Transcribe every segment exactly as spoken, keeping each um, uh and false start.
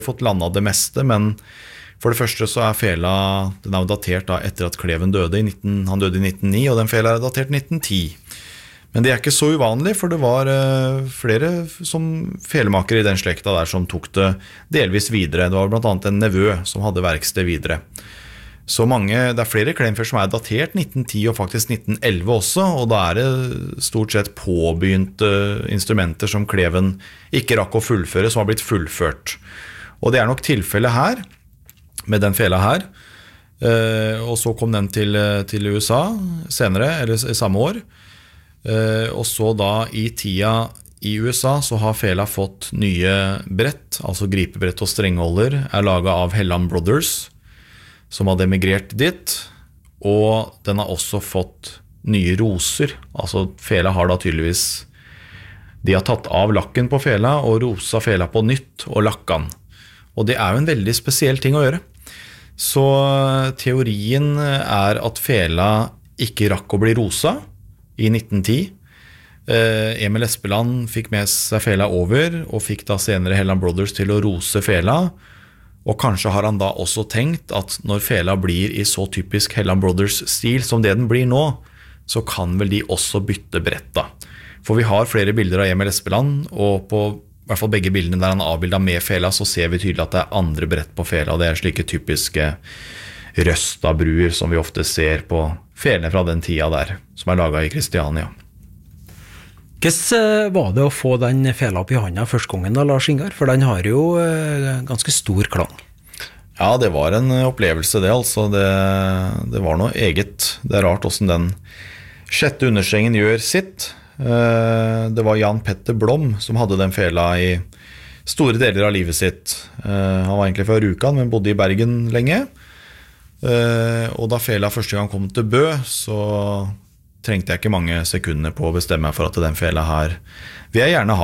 fått landet det meste, men for det første så er fela, den er jo datert da etter at Kleven døde i nitten, han døde i nitten null ni, og den fela er datert nitten ti. Men det er ikke så uvanlig, for det var uh, flere som felemakere i den slekta der som tok det delvis videre. Det var blant annet en nevø som hadde verksted videre. Så mange, det er flere klemfer som er datert nitten ti og faktisk nitten elleve også, og da er det stort sett påbegynte instrumenter som Kleven ikke rakk å fullføre, som har blitt fullført. Og det er nok tilfellet her, med den fela her, uh, og så kom den til, til U S A senere, eller i samme år, uh, og så da i tida i U S A så har fela fått nye brett, altså gripebrett og strengholder, er laget av Helland Brothers, som hadde emigrert dit, og den har også fått nye roser, altså fela har da tydeligvis, de har tatt av lakken på fela og rosa fela på nytt og lakkan, og det er jo en veldig spesiell ting å gjøre. Så teorien er at fela ikke rakk å bli rosa i nitten ti. Eh, Emil Espeland fikk med seg fela over, og fikk da senere Helland Brothers til å rose fela, og kanskje har han da også tenkt at når fela blir i så typisk Helland Brothers-stil som det den blir nå, så kan vel de også bytte brett da. For vi har flere bilder av Emil Espeland, og på i hvert fall begge bildene der han er avbildet med fela, så ser vi tydelig at det er andre brett på fela, og det er slike typiske røstabruer som vi ofte ser på felene fra den tida der, som er laget i Kristiania. Hvordan var det å få den fela opp i handa første gangen da, Lars Ingar? For den har jo ganske stor klang. Ja, det var en opplevelse det, altså. Det, det var noe eget. Det er rart hvordan den sjette understrengen gjør sitt. Det var Jan Petter Blom som hadde den fela i store deler av livet sitt. Han var egentlig fra Rjukan, men bodde i Bergen lenge. Og da fela første gang kom til Bø, så trengte jeg ikke mange sekunder på å bestemme meg for at den fela her vil jeg gjerne ha.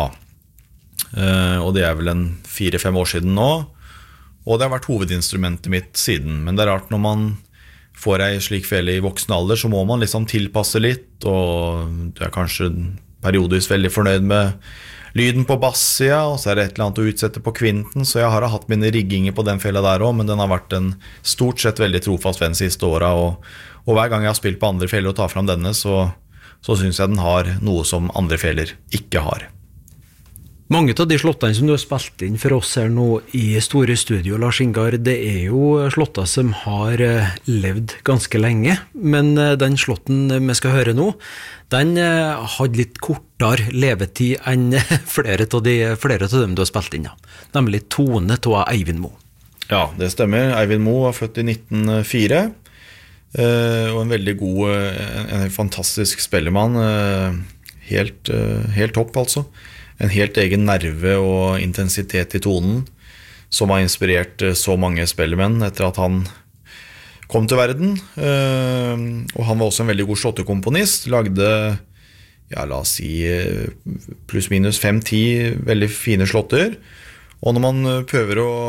Og det er vel en fire-fem år siden nå, og det har vært hovedinstrumentet mitt siden. Men det er rart når man får ei slik fele i voksen alder, så må man liksom tilpasse litt, og du er kanskje periodisk veldig fornøyd med lyden på bassida, og så er det et eller annet å utsette på kvinten, så jeg har hatt mine rigginger på den fela der også, men den har vært en stort sett veldig trofast venn siste året, og Og hver gang jeg har spilt på andre feler og tar fram denne, så, så synes jeg den har noe som andre feler ikke har. Mange av de slottene som du har spilt inn for oss her nå i store studio, Lars Ingar, det er jo slotter som har levd ganske lenge, men den slotten vi skal høre nå, den hadde litt kortere levetid enn flere av, de, flere av dem du har spilt inn, nemlig Tone av Eivind Moe. Ja, det stemmer. Eivind Moe var født i nitten null fire, Uh, og en veldig god, en, en fantastisk spellemann, uh, helt, uh, helt topp altså. En helt egen nerve og intensitet i tonen, som har inspirert uh, så mange spellemenn etter at han kom til verden. Uh, og han var også en veldig god slåttekomponist, lagde, ja la oss si, uh, pluss minus fem-ti veldig fine slåtter. Og når man uh, prøver å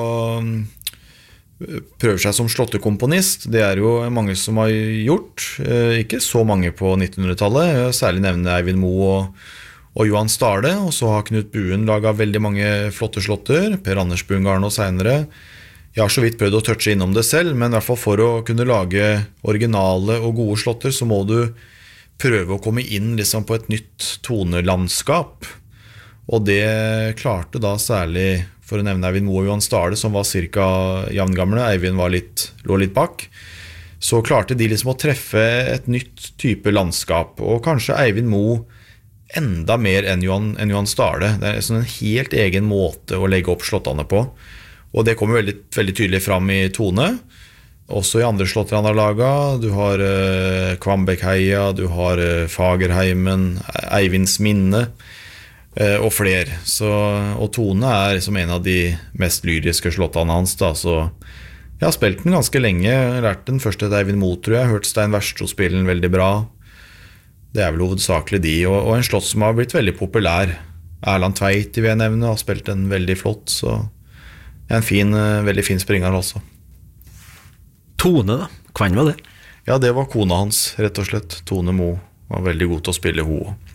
prøver seg som slåttekomponist, det er jo mange som har gjort, ikke så mange på nittenhundretallet, særlig nevner Eivind Moe og, og Johan Stahle, og så har Knut Buen laget veldig mange flotte slåtter, Per Anders Bungarn og senere. Jeg har så vidt prøvd å touche innom det selv, men i hvert fall for å kunne lage originale og gode slåtter, så må du prøve å komme inn liksom på et nytt tonelandskap, og det klarte da særlig, for å nevne Eivind Moe og Johan Stahle, som var cirka jevngamle, Eivind var litt, lå litt bak, så klarte de liksom å treffe et nytt type landskap, og kanskje Eivind Moe enda mer enn Johan, enn Johan Stahle. Det er sånn en helt egen måte å legge opp slottene på, og det kommer veldig, veldig tydelig fram i Tone, også i andre slotter han har laget. Du har uh, Kvambekheia, du har uh, Fagerheimen, Eivinds minne, og flere, så, og Tone er som en av de mest lyriske slottene hans da, så jeg har spilt den ganske lenge, lært den først til Eivind Moe, tror jeg, jeg har hørt Stein Versto spille den veldig bra, det er vel hovedsakelig de, og, og en slott som har blitt veldig populær, Erland Tveiti vil jeg nevne, har spilt den veldig flott, så en fin, veldig fin springer også. Tone da, hvem var det? Ja, det var kona hans, rett og slett, Tone Moe, var veldig god til å spille ho.